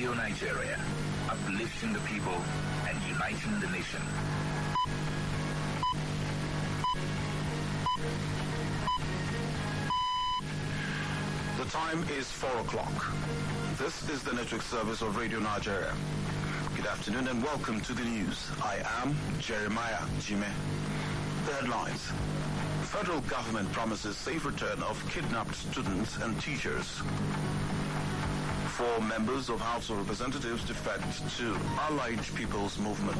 Radio Nigeria, uplifting the people and uniting the nation. The time is 4 o'clock. This is the network service of Radio Nigeria. Good afternoon and welcome to the news. I am Jeremiah Jime. The headlines. Federal government promises safe return of kidnapped students and teachers. 4 members of House of Representatives defect to Allied People's Movement.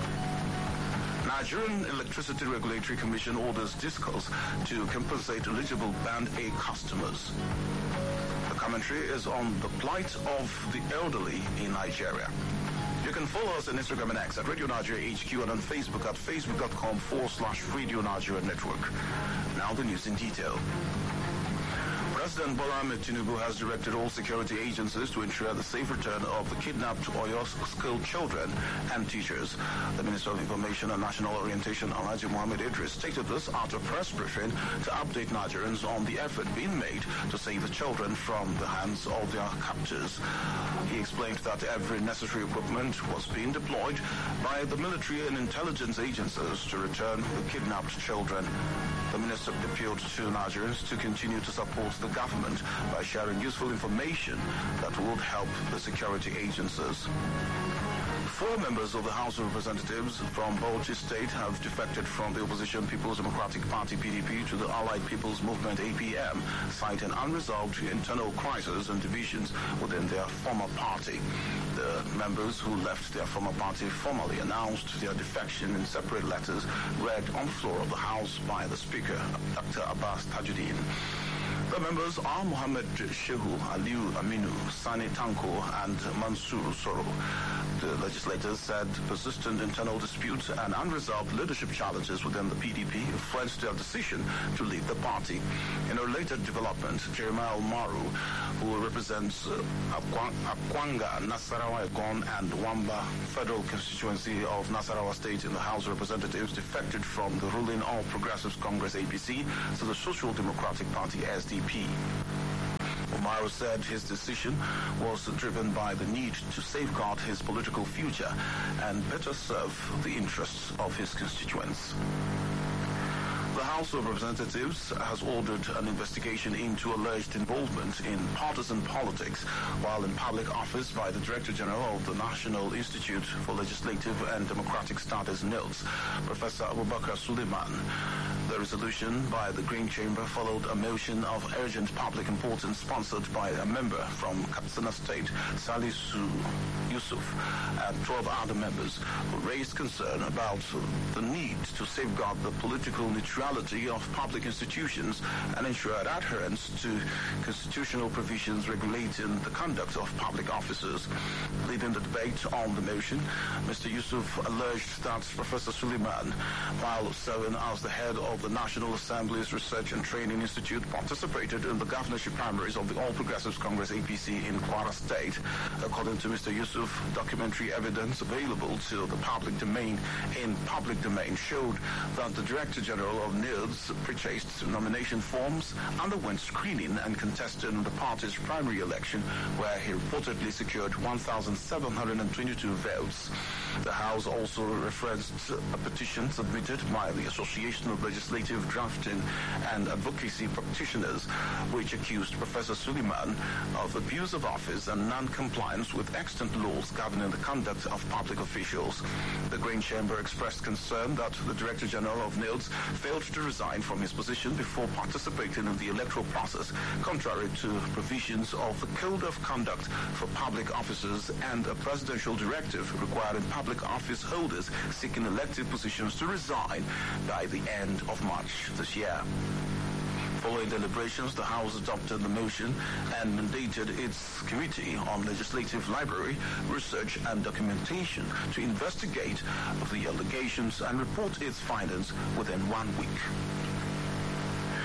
Nigerian Electricity Regulatory Commission orders DISCOs to compensate eligible Band A customers. The commentary is on the plight of the elderly in Nigeria. You can follow us on Instagram and X at Radio Nigeria HQ and on Facebook at facebook.com/Radio Nigeria Network. Now the news in detail. President Bola Ahmed Tinubu has directed all security agencies to ensure the safe return of the kidnapped Oyo school children and teachers. The Minister of Information and National Orientation, Alhaji Mohammed Idris, stated this at a press briefing to update Nigerians on the effort being made to save the children from the hands of their captors. He explained that every necessary equipment was being deployed by the military and intelligence agencies to return the kidnapped children. The minister appealed to Nigerians to continue to support the government by sharing useful information that would help the security agencies. 4 members of the House of Representatives from Bauchi State have defected from the opposition People's Democratic Party PDP to the Allied People's Movement APM, citing unresolved internal crises and divisions within their former party. The members who left their former party formally announced their defection in separate letters read on the floor of the House by the Speaker, Dr. Abbas Tajuddin. The members are Mohammed Shehu, Aliu Aminu, Sani Tanko, and Mansour Soro. The legislators said persistent internal disputes and unresolved leadership challenges within the PDP influenced their decision to leave the party. In a related development, Jeremiah Umaru, who represents Akwanga, Nasarawa Egon, and Wamba Federal Constituency of Nasarawa State in the House of Representatives, defected from the ruling All Progressives Congress APC to the Social Democratic Party SDP. Umaru said his decision was driven by the need to safeguard his political future and better serve the interests of his constituents. The House of Representatives has ordered an investigation into alleged involvement in partisan politics while in public office by the Director General of the National Institute for Legislative and Democratic Studies, NILS, Professor Abubakar Suleiman. The resolution by the Green Chamber followed a motion of urgent public importance sponsored by a member from Katsina State, Salisu Yusuf, and 12 other members who raised concern about the need to safeguard the political neutrality of public institutions and ensure adherence to constitutional provisions regulating the conduct of public officers. Leading the debate on the motion, Mr. Yusuf alleged that Professor Suleiman, while serving as the head of the National Assembly's Research and Training Institute, participated in the governorship primaries of the All Progressives Congress APC in Kwara State. According to Mr. Yusuf, documentary evidence available to the public domain showed that the Director General of NILS purchased nomination forms, underwent screening, and contested in the party's primary election, where he reportedly secured 1,722 votes. The House also referenced a petition submitted by the Association of Legislative Drafting and Advocacy Practitioners, which accused Professor Suleiman of abuse of office and non-compliance with extant laws governing the conduct of public officials. The Green Chamber expressed concern that the Director General of NILS failed to resign from his position before participating in the electoral process, contrary to provisions of the Code of Conduct for Public Officers and a presidential directive requiring public office holders seeking elected positions to resign by the end of March this year. Following deliberations, the House adopted the motion and mandated its Committee on Legislative Library, Research and Documentation to investigate the allegations and report its findings within 1 week.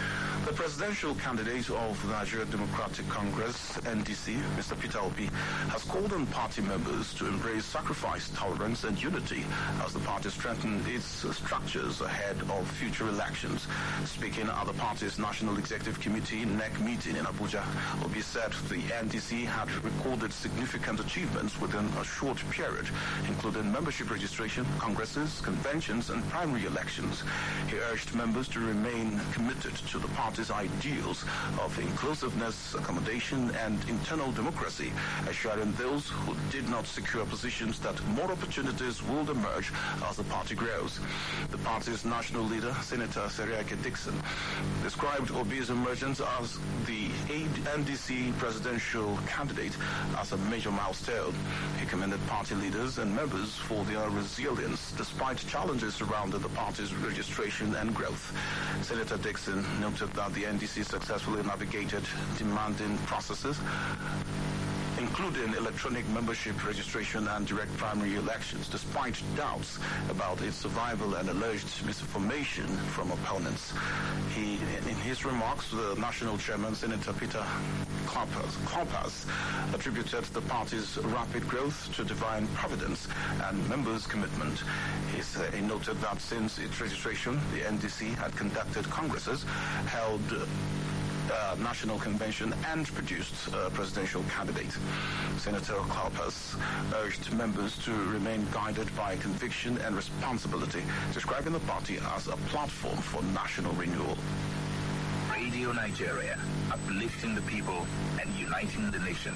The presidential candidate of the Nigeria Democratic Congress, NDC, Mr. Peter Obi, has called on party members to embrace sacrifice, tolerance, and unity as the party strengthens its structures ahead of future elections. Speaking at the party's National Executive Committee NEC meeting in Abuja, Obi said the NDC had recorded significant achievements within a short period, including membership registration, congresses, conventions, and primary elections. He urged members to remain committed to the party's ideals of inclusiveness, accommodation, and internal democracy, assuring those who did not secure positions that more opportunities will emerge as the party grows. The party's national leader, Senator Seriake Dickson, described Obi's emergence as the NDC presidential candidate as a major milestone. He commended party leaders and members for their resilience despite challenges surrounding the party's registration and growth. Senator Dickson noted that the NDC successfully navigated demanding processes, including electronic membership registration and direct primary elections, despite doubts about its survival and alleged misinformation from opponents. In his remarks, the national chairman, Senator Peter Kloppers, attributed the party's rapid growth to divine providence and members' commitment. He noted that since its registration, the NDC had conducted congresses, held national convention, and produced a presidential candidate. Senator Kloppers urged members to remain guided by conviction and responsibility, describing the party as a platform for national renewal. Radio Nigeria, uplifting the people and uniting the nation.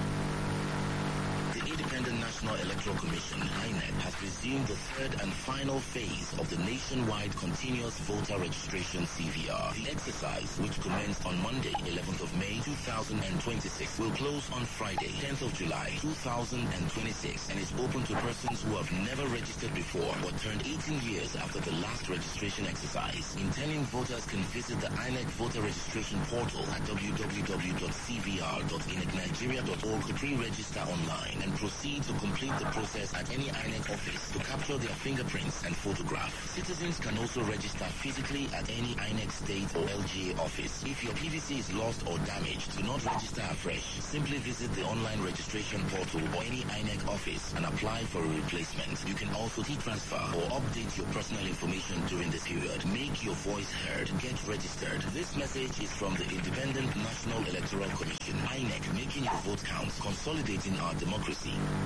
The Independent National Electoral Commission, INEC, has resumed the third and final phase of the nationwide Continuous Voter Registration CVR. The exercise, which commenced on Monday, 11th of May 2026, will close on Friday, 10th of July 2026, and is open to persons who have never registered before or turned 18 years after the last registration exercise. Intending voters can visit the INEC voter registration portal at www.cvr.inecnigeria.org to pre-register online and proceed to complete the process at any INEC office to capture their fingerprints and photograph. Citizens can also register physically at any INEC state or LGA office. If your PVC is lost or damaged, do not register afresh. Simply visit the online registration portal or any INEC office and apply for a replacement. You can also e-transfer or update your personal information during this period. Make your voice heard. Get registered. This message is from the Independent National Electoral Commission, INEC, making your vote count, consolidating our democracy.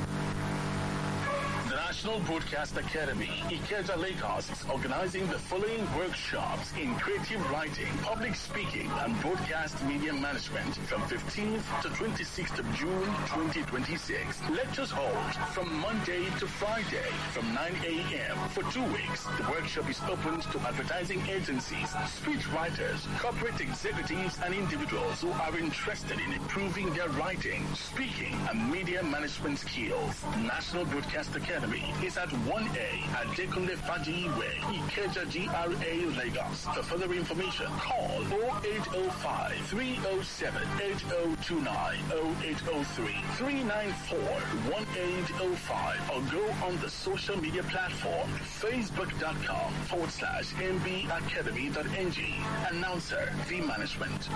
The National Broadcast Academy, Ikeja, Lagos, is organizing the following workshops in creative writing, public speaking, and broadcast media management from 15th to 26th of June 2026. Lectures hold from Monday to Friday from 9 a.m. for 2 weeks. The workshop is open to advertising agencies, speech writers, corporate executives, and individuals who are interested in improving their writing, speaking, and media management skills. National Broadcast Academy is at 1A at Dekunle Faji Way, Ikeja, GRA, Lagos. For further information, call 0805 307 8029, 0803 394 1805, or go on the social media platform facebook.com/mbacademy.ng. Announcer, V Management.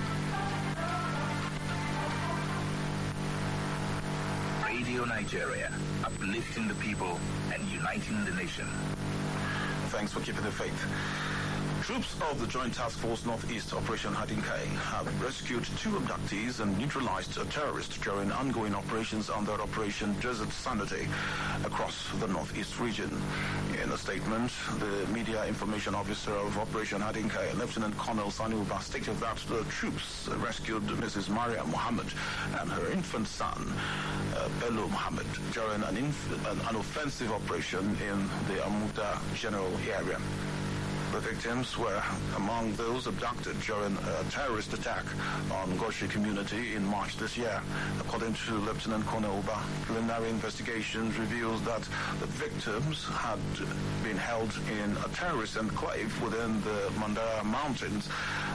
Radio Nigeria, uplifting the people and uniting the nation. Thanks for keeping the faith. Troops of the Joint Task Force Northeast Operation Hadinkai have rescued 2 abductees and neutralized a terrorist during ongoing operations under Operation Desert Sanity across the Northeast region. In a statement, the Media Information Officer of Operation Hadinkai, Lieutenant Colonel Sanuba, stated that the troops rescued Mrs. Maria Mohammed and her infant son, Bello Mohammed, during an offensive operation in the Amuda General area. The victims were among those abducted during a terrorist attack on Goshi community in March this year. According to Lieutenant Colonel Uba, preliminary investigations reveals that the victims had been held in a terrorist enclave within the Mandara Mountains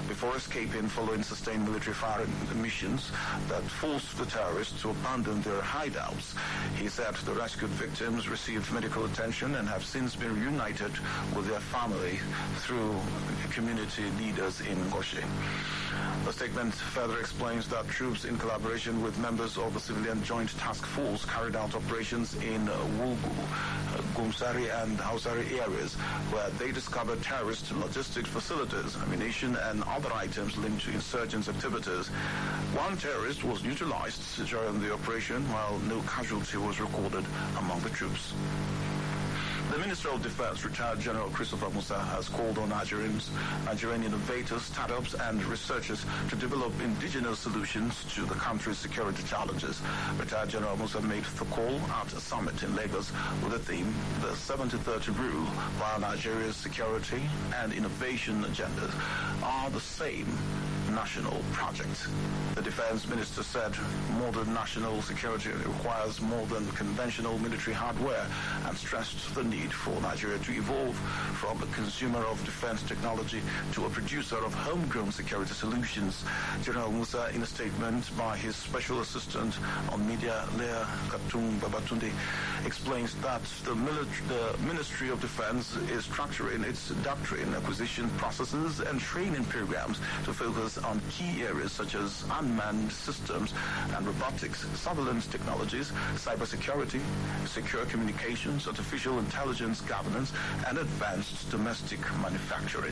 before escaping following sustained military firing missions that forced the terrorists to abandon their hideouts. He said the rescued victims received medical attention and have since been reunited with their family through community leaders in Goshe. The statement further explains that troops in collaboration with members of the Civilian Joint Task Force carried out operations in Wulgu, Gumsari and Hausari areas where they discovered terrorist logistics facilities, ammunition and other items linked to insurgents' activities. One terrorist was neutralized during the operation while no casualty was recorded among the troops. The Minister of Defense, retired General Christopher Musa, has called on Nigerian innovators, startups and researchers to develop indigenous solutions to the country's security challenges. Retired General Musa made the call at a summit in Lagos with the theme, the 70-30 rule, while Nigeria's security and innovation agendas are the same national project. The Defense Minister said modern national security requires more than conventional military hardware and stressed the need for Nigeria to evolve from a consumer of defense technology to a producer of homegrown security solutions. General Musa, in a statement by his special assistant on media, Leah Katung Babatunde, explains that the Ministry of Defense is structuring its doctrine, acquisition processes and training programs to focus on key areas such as unmanned systems and robotics, surveillance technologies, cybersecurity, secure communications, artificial intelligence governance, and advanced domestic manufacturing.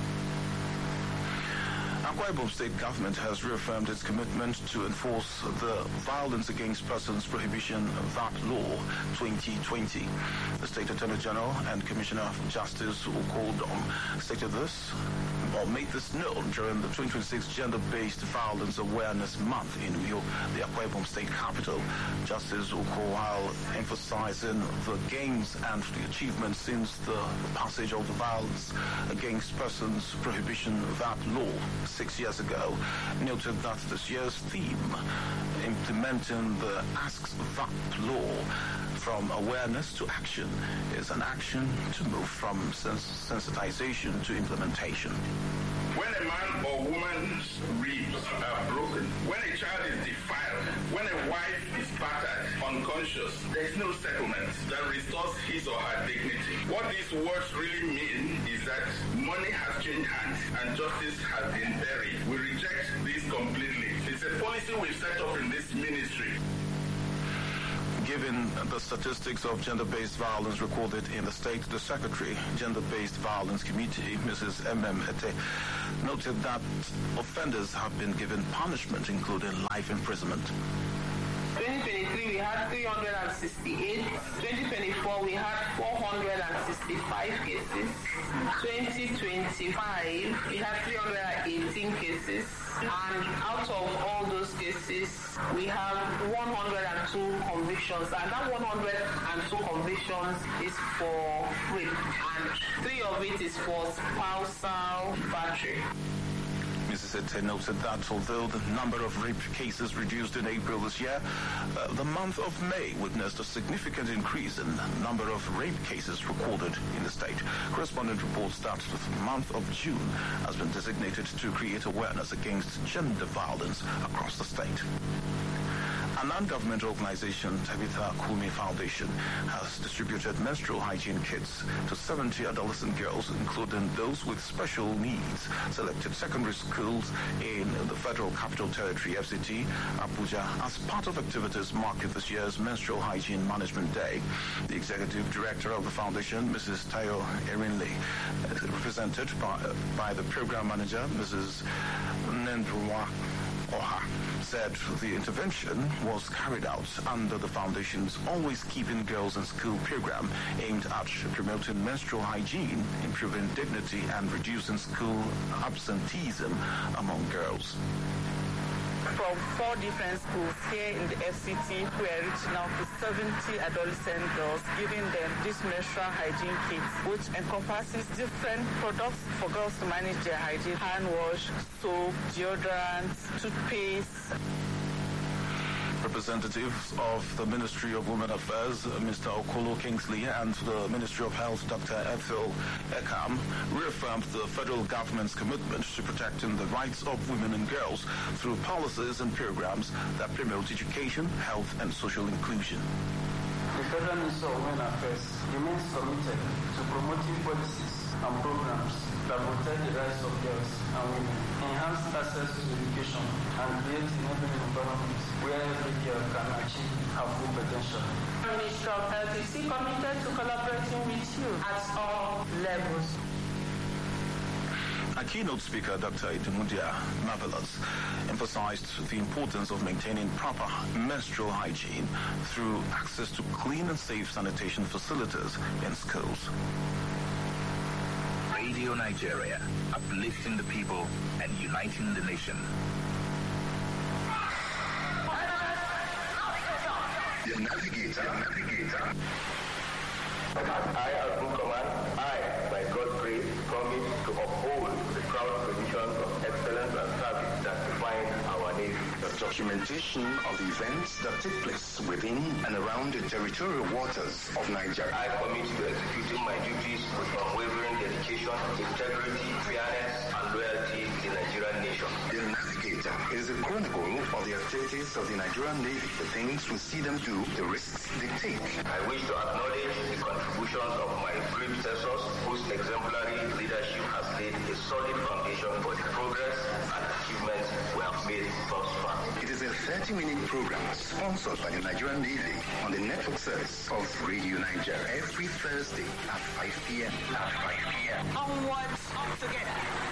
Akwa Ibom State Government has reaffirmed its commitment to enforce the Violence Against Persons Prohibition VAT Law 2020. The State Attorney General and Commissioner of Justice Ukodom stated this, or made this known during the 2026 Gender-Based Violence Awareness Month in Uyo, the Akwa Ibom State capital. Justice Uko, while emphasizing the gains and the achievements since the passage of the Violence Against Persons Prohibition VAT Law 6 years ago, noted that this year's theme, implementing the Ask VAT law from awareness to action, is an action to move from sensitization to implementation. When a man or woman's ribs are broken, when a child is defiled, when a wife is battered, unconscious, there is no settlement that restores his or her dignity. What these words really mean is that money has changed hands and justice has been buried. We reject this completely. It's a policy we've set up in this ministry. Given the statistics of gender-based violence recorded in the state, the Secretary, Gender-Based Violence Committee, Mrs. M.M. Ete, noted that offenders have been given punishment, including life imprisonment. 2023 we had 368. 2024 we had 465 cases. 2025 we had 318 cases. And out of all those cases, we have 102 convictions. And that 102 convictions is for rape. And 3 of it is for spousal battery. Mrs. Ete noted that although the number of rape cases reduced in April this year, the month of May witnessed a significant increase in the number of rape cases recorded in the state. Correspondent reports that the month of June has been designated to create awareness against gender violence across the state. A non-governmental organization, Tabitha Kumi Foundation, has distributed menstrual hygiene kits to 70 adolescent girls, including those with special needs, selected secondary schools in the Federal Capital Territory, FCT, Abuja, as part of activities marking this year's Menstrual Hygiene Management Day. The executive director of the foundation, Mrs. Tayo Erinle, represented by the program manager, Mrs. Nendruwa Oha, said the intervention was carried out under the foundation's Always Keeping Girls in School program aimed at promoting menstrual hygiene, improving dignity and reducing school absenteeism among girls. From 4 different schools here in the FCT, we are reaching out to 70 adolescent girls, giving them this menstrual hygiene kit, which encompasses different products for girls to manage their hygiene: hand wash, soap, deodorant, toothpaste. Representatives of the Ministry of Women Affairs, Mr. Okolo Kingsley, and the Ministry of Health, Dr. Ethel Ekam, reaffirmed the federal government's commitment to protecting the rights of women and girls through policies and programs that promote education, health, and social inclusion. The Federal Ministry of Women Affairs remains committed to promoting policies and programs that protect the rights of girls and women, enhance access to education, and create enabling environment where every girl can achieve her full potential. The Ministry of Health is still committed to collaborating with you at all levels. A keynote speaker, Dr. Idumudia Marvelous, emphasized the importance of maintaining proper menstrual hygiene through access to clean and safe sanitation facilities in schools. Radio Nigeria, uplifting the people and uniting the nation. The navigator. I, as Group Command, by God's grace, promise to uphold the proud traditions of excellence and service that define our Navy. The documentation of events that take place within and around the territorial waters of Nigeria. I commit to executing my duties with unwavering dedication, integrity, fairness, and loyalty to the Nigerian nation. The Navigator is a chronicle of the activities of the Nigerian Navy, the things we see them do, the risks they take. I wish to acknowledge the contributions of my predecessors, whose exemplary leadership has laid a solid foundation for the progress and achievements we have made thus far. It is a 30-minute program sponsored by the Nigerian Navy on the network service of Radio Nigeria every Thursday at 5 p.m. Onwards, together.